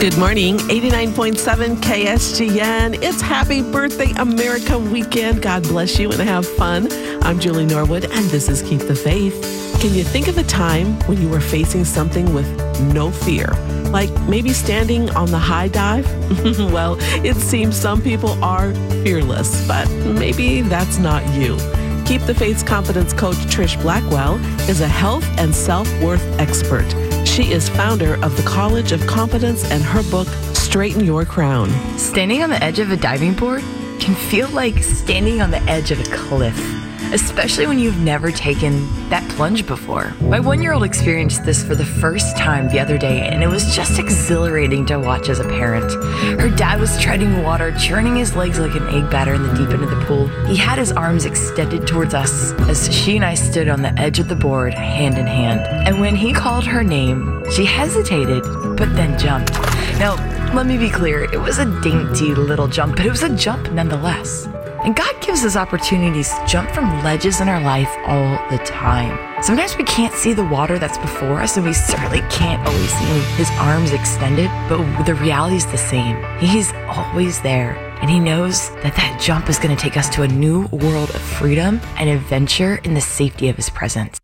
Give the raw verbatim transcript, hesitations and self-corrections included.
Good morning, eighty-nine point seven K S G N. It's Happy Birthday America weekend. God bless you and have fun. I'm Julie Norwood, and this is Keep the Faith. Can you think of a time when you were facing something with no fear? Like maybe standing on the high dive? Well, it seems some people are fearless, but maybe that's not you. Keep the Faith's confidence coach, Trish Blackwell, is a health and self-worth expert. She is founder of the College of Confidence, and her book, Straighten Your Crown. Standing on the edge of a diving board can feel like standing on the edge of a cliff, especially when you've never taken that plunge before. My one-year-old experienced this for the first time the other day, and it was just exhilarating to watch as a parent. Her dad was treading water, churning his legs like an egg batter in the deep end of the pool. He had his arms extended towards us as she and I stood on the edge of the board, hand in hand. And when he called her name, she hesitated, but then jumped. Now, let me be clear, it was a dainty little jump, but it was a jump nonetheless. And God gives us opportunities to jump from ledges in our life all the time. Sometimes we can't see the water that's before us, and we certainly can't always see his arms extended, but the reality is the same. He's always there, and he knows that that jump is going to take us to a new world of freedom and adventure in the safety of his presence.